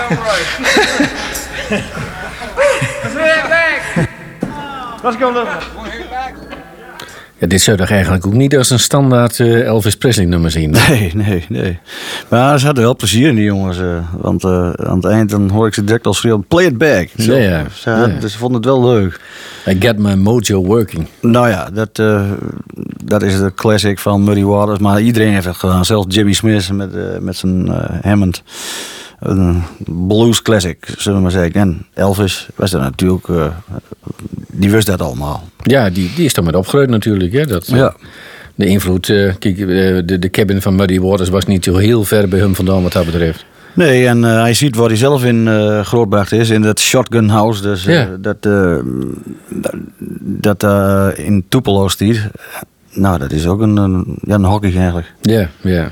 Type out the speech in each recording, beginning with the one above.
Let's go, look. Ja, dit zou toch eigenlijk ook niet als een standaard Elvis Presley nummer zien? Nee. Maar ze hadden wel plezier in die jongens. Want aan het eind dan hoor ik ze direct al schreeuwen, play it back. Zo. Ja. Dus ze vonden het wel leuk. I get my mojo working. Nou ja, dat is de classic van Muddy Waters. Maar iedereen heeft het gedaan. Zelfs Jimmy Smith met zijn Hammond. Een blues classic, zullen we maar zeggen. En Elvis was er natuurlijk... die wist dat allemaal. Ja, die is toch met opgegroeid natuurlijk. Hè? Ja. De invloed... kijk, de cabin van Muddy Waters was niet zo heel ver bij hem vandaan wat dat betreft. Nee, en hij ziet waar hij zelf in grootgebracht is. In dat shotgun house. Dus dat in Tupelo stiet. Nou, dat is ook een hockey eigenlijk. Ja.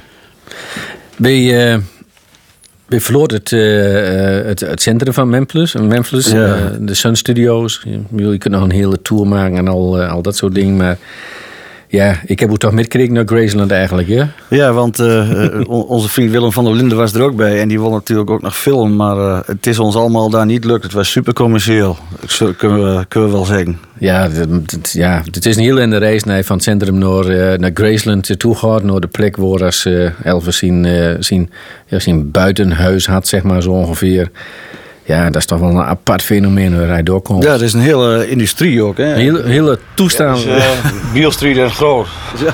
We verloor het centrum van Memphis, de Sun Studios. Je kunt nog een hele tour maken en al dat soort dingen. Maar ja, ik heb ook toch metgekregen naar Graceland eigenlijk, ja? Ja, want onze vriend Willem van der Linden was er ook bij. En die wil natuurlijk ook nog filmen. Maar het is ons allemaal daar niet lukt. Het was super commercieel, kunnen we wel zeggen. Ja, het is een heel in de reis van het centrum naar Graceland toe gaat. Naar de plek waar als Elvis zijn buitenhuis had, zeg maar zo ongeveer. Ja, dat is toch wel een apart fenomeen waar hij doorkomt. Ja, dat is een hele industrie ook. Hè? Een hele toestand. Ja, dus, Beale Street en groot. Ja.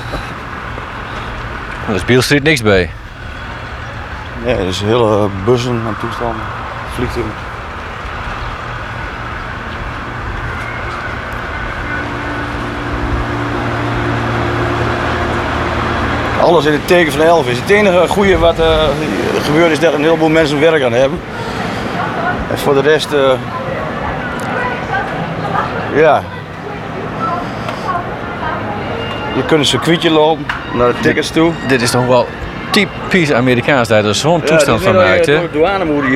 Er is Beale Street niks bij. Ja, dus hele bussen en toestanden. Vliegtuigen. Alles in het teken van Elvis. Het enige goede wat gebeurt is dat een heleboel mensen werk aan hebben. En voor de rest, ja. Je kunt een circuitje lopen naar de tickets toe. Dit is toch wel typisch Amerikaans dat je er zo'n toestand van maakt, hè? Douanemoeder